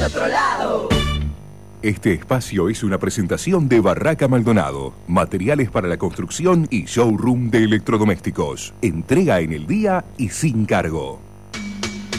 otro lado. Este espacio es una presentación de Barraca Maldonado, materiales para la construcción y showroom de electrodomésticos. Entrega en el día y sin cargo.